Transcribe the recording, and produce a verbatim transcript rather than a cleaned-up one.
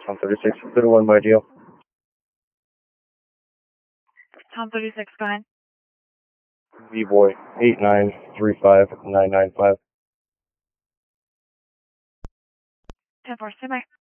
Tom thirty-six, zero one by deal. Tom thirty-six, go ahead. V-Boy, eight nine three five nine nine five. ten four, stay by.